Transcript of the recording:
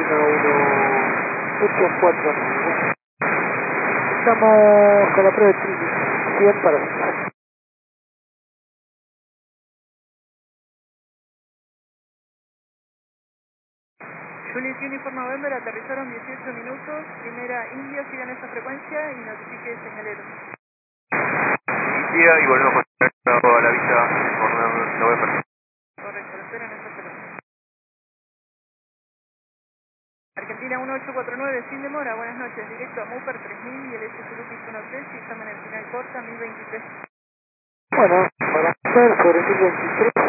1-1-8-4. Estamos con la prueba de Trini, 100 para cifrar. Juliet Uniform November, aterrizaron 18 minutos, primera India, sigan esa frecuencia y notifique señalero. India y volvemos con a la vista por November. Correcto, esperen esa frecuencia. Argentina 1849, sin demora, buenas noches, directo a Mooper 3000 y el S-Lupis 13 y examen el final corta 1023. Bueno, para hacer sobre 1023.